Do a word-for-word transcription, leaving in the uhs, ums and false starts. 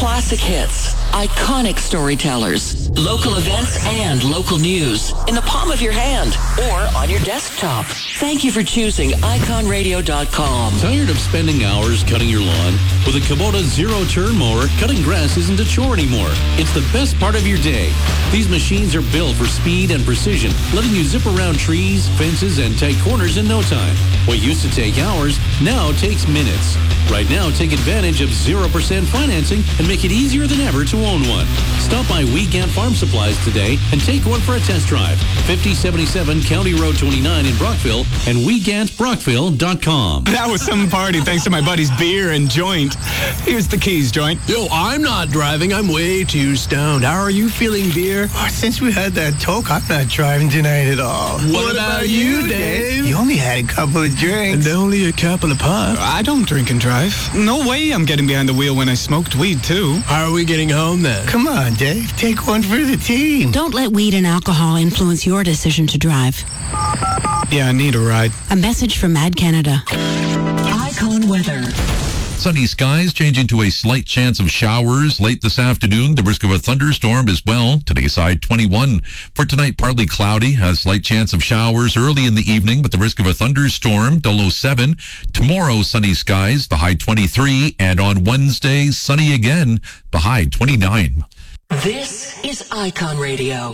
Classic hits, iconic storytellers, local events, and local news in the palm of your hand or on your desktop. Thank you for choosing icon radio dot com. Tired of spending hours cutting your lawn? With a Kubota zero-turn mower, cutting grass isn't a chore anymore. It's the best part of your day. These machines are built for speed and precision, letting you zip around trees, fences, and tight corners in no time. What used to take hours now takes minutes. Right now, take advantage of zero percent financing and make it easier than ever to own one. Stop by Wiegand Farm Supplies today and take one for a test drive. fifty seventy-seven County Road twenty-nine in Brockville and Wiegand Brockville dot com. That was some party thanks to my buddy's beer and joint. Here's the keys, joint. Yo, I'm not driving. I'm way too stoned. How are you feeling, beer? Oh, since we had that talk, I'm not driving tonight at all. What, what about, about you, Dave? You only had a couple of drinks. And only a couple of puffs. I don't drink and drive. No way I'm getting behind the wheel when I smoked weed, too. How are we getting home, then? Come on, Dave. Take one for the team. Don't let weed and alcohol influence your decision to drive. Yeah, I need a ride. A message from Mad Canada. Icon weather. Sunny skies changing to a slight chance of showers late this afternoon. The risk of a thunderstorm as well. Today's high twenty-one. For tonight, partly cloudy. A slight chance of showers early in the evening, but the risk of a thunderstorm, the low seven. Tomorrow, sunny skies, the high twenty-three. And on Wednesday, sunny again, the high twenty-nine. This is Icon Radio.